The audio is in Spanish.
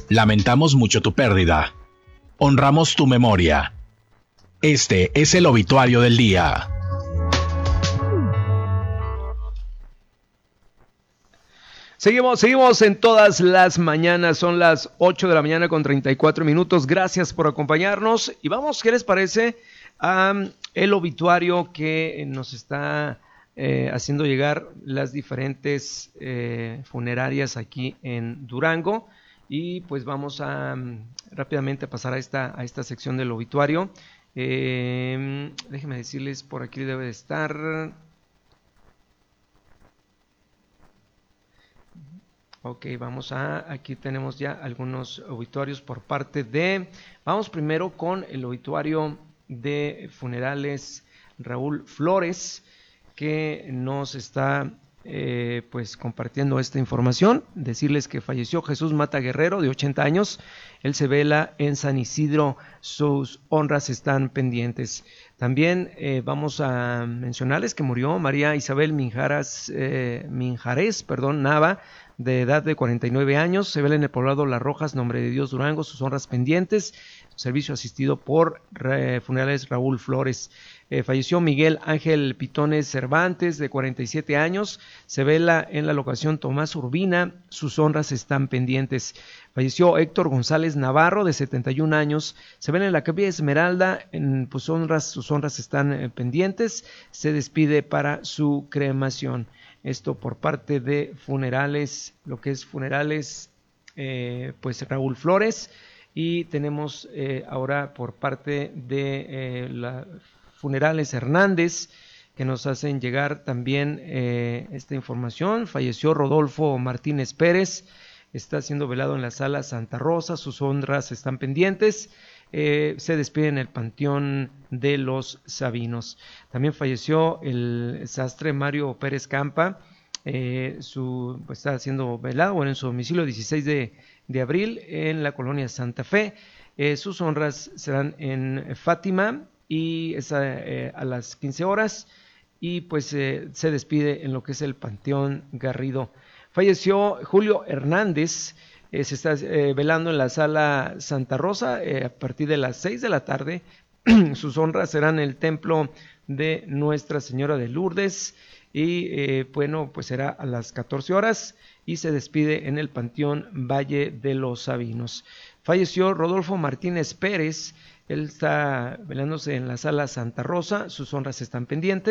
Lamentamos mucho tu pérdida. Honramos tu memoria. Este es el obituario del día. Seguimos en todas las mañanas, son las 8 de la mañana con 34 minutos. Gracias por acompañarnos y vamos, ¿qué les parece? El obituario que nos está haciendo llegar las diferentes funerarias aquí en Durango. Y pues vamos a rápidamente pasar a esta sección del obituario. Déjenme decirles, por aquí debe de estar. Ok, aquí tenemos ya algunos obituarios por parte de. Vamos primero con el obituario de Funerales Raúl Flores, que nos está pues compartiendo esta información. Decirles que falleció Jesús Mata Guerrero, de 80 años. Él se vela en San Isidro, sus honras están pendientes. También vamos a mencionarles que murió María Isabel Minjares Nava, de edad de 49 años. Se vela en el poblado Las Rojas, Nombre de Dios, Durango, sus honras pendientes. Servicio asistido por Funerales Raúl Flores. Falleció Miguel Ángel Pitones Cervantes, de 47 años. Se vela en la locación Tomás Urbina, sus honras están pendientes. Falleció Héctor González Navarro, de 71 años. Se vela en la Capilla Esmeralda, sus honras están pendientes. Se despide para su cremación. Esto por parte de Funerales, lo que es Funerales, pues Raúl Flores. Y tenemos ahora por parte de la Funerales Hernández, que nos hacen llegar también esta información. Falleció Rodolfo Martínez Pérez, está siendo velado en la sala Santa Rosa, sus honras están pendientes. Se despide en el Panteón de los Sabinos. También falleció el sastre Mario Pérez Campa, pues está siendo velado en su domicilio 16 de abril en la colonia Santa Fe. Sus honras serán en Fátima y es a las 15 horas y pues se despide en lo que es el Panteón Garrido. Falleció Julio Hernández, se está velando en la sala Santa Rosa a partir de las 6 de la tarde. Sus honras serán en el templo de Nuestra Señora de Lourdes y bueno, pues será a las 14 horas y se despide en el Panteón Valle de los Sabinos. Falleció Rodolfo Martínez Pérez, él está velándose en la sala Santa Rosa, sus honras están pendientes.